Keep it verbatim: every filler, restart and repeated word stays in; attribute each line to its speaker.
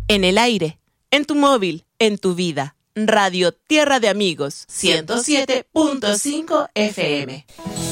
Speaker 1: En el aire, en tu móvil, en tu vida. Radio Tierra de Amigos, ciento siete punto cinco F M.